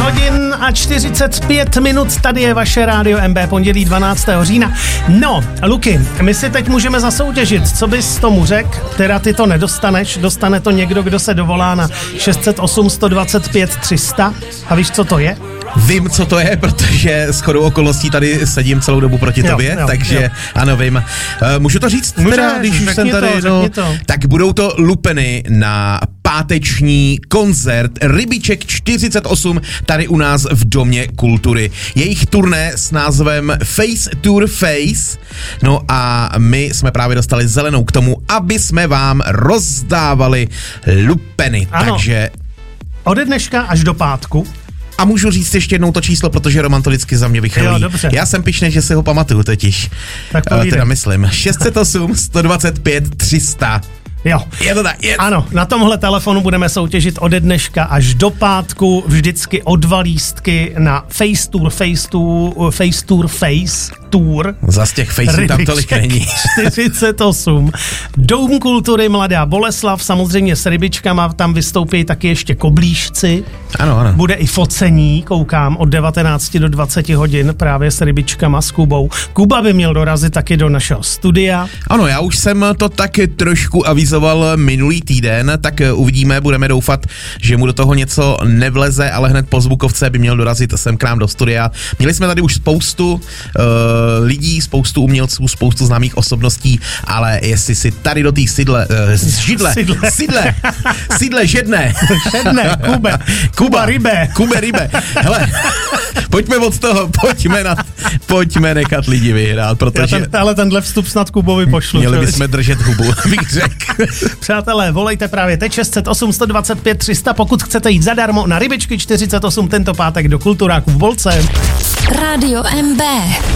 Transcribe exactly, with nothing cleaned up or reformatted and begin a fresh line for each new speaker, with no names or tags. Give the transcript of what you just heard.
hodin a čtyřicet pět minut, tady je vaše rádio M B, pondělí dvanáctého října. No, Luky, my si teď můžeme zasoutěžit, co bys tomu řekl, teda ty to nedostaneš, dostane to někdo, kdo se dovolá na šest set osm, sto dvacet pět, tři sta. A víš, co to je?
Vím, co to je, protože shodou okolností tady sedím celou dobu proti
jo,
tobě,
jo,
takže
jo.
ano, vím. Uh, můžu to říct?
Můžeš,
teda, když už jsem tady,
to,
no,
to.
tak budou to lupeny na páteční koncert Rybiček čtyřicet osm tady u nás v Domě kultury. Jejich turné s názvem Face Tour Face. No a my jsme právě dostali zelenou k tomu, aby jsme vám rozdávali lupeny.
Ano.
Takže
ode dneška až do pátku.
A můžu říct ještě jednou to číslo, protože Roman to vždycky za mě vychrlí.
Jo, dobře.
Já jsem pyšnej, že si ho pamatuju totiž.
Tak
uh,
povídej.
teda myslím. šest set osm, sto dvacet pět, tři sta.
Jo.
Je to tak, je.
Ano, na tomhle telefonu budeme soutěžit ode dneška až do pátku, vždycky o dva lístky na Face Tour, Face Tour, Face Tour, Face Tour.
Zas těch faceů tam tolik není.
čtyřicet osm. Dům kultury Mladá Boleslav, samozřejmě s rybičkama, tam vystoupí taky ještě koblížci.
Ano, ano.
Bude i focení, koukám, od devatenácti do dvaceti hodin právě s rybičkama, s Kubou. Kuba by měl dorazit taky do našeho studia.
Ano, já už jsem to taky trošku avizoval minulý týden, tak uvidíme, budeme doufat, že mu do toho něco nevleze, ale hned po zvukovce by měl dorazit sem k nám do studia. Měli jsme tady už spoustu uh, lidí, spoustu umělců, spoustu známých osobností, ale jestli si tady do té sidle, uh, židle,
Sidle.
sidle, sidle žedne.
Šedne, Kube. Kuba Rybe.
Kube Rybe. Hele, pojďme od toho, pojďme, na, pojďme nechat lidi vyhrát, protože...
Ten, ale tenhle vstup snad Kubovi pošlu.
Měli bychom držet hubu, bych řekl.
Přátelé, volejte právě teď šest set osm, sto dvacet pět, tři sta, pokud chcete jít zadarmo na Rybičky čtyřicet osm tento pátek do Kulturáku v Bolce.
Rádio M B.